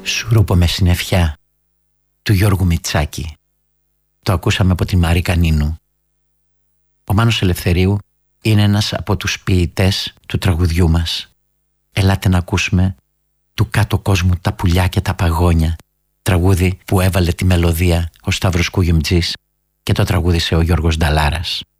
Σούρουπο με συννεφιά του Γιώργου Μητσάκη. Το ακούσαμε από τη Μαρίκα Νίνου. Ο Μάνος Ελευθερίου είναι ένας από τους ποιητές του τραγουδιού μας. Ελάτε να ακούσουμε του κάτω κόσμου τα πουλιά και τα παγόνια, τραγούδι που έβαλε τη μελωδία ο Σταύρος Κουγιουμτζής και το τραγούδισε ο Γιώργος Νταλάρας.